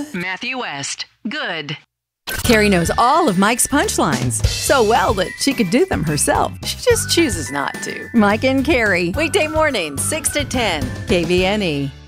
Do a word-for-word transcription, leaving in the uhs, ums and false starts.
Matthew West. Good. Carrie knows all of Mike's punchlines so well that she could do them herself. She just chooses not to. Mike and Carrie, weekday mornings, six to ten, K V N E.